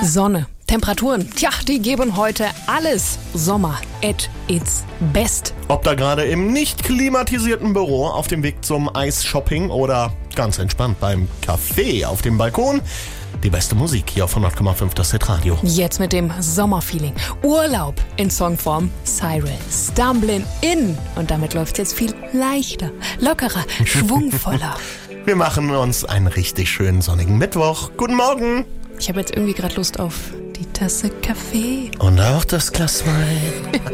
Sonne, Temperaturen, die geben heute alles Sommer at its best. Ob da gerade im nicht klimatisierten Büro auf dem Weg zum Eisshopping oder ganz entspannt beim Café auf dem Balkon, die beste Musik hier auf 100,5 das Hitradio. Jetzt mit dem Sommerfeeling. Urlaub in Songform Cyril. Stumbling in. Und damit läuft's jetzt viel leichter, lockerer, schwungvoller. Wir machen uns einen richtig schönen sonnigen Mittwoch. Guten Morgen. Ich habe jetzt irgendwie gerade Lust auf die Tasse Kaffee. Und auch das Glas Wein.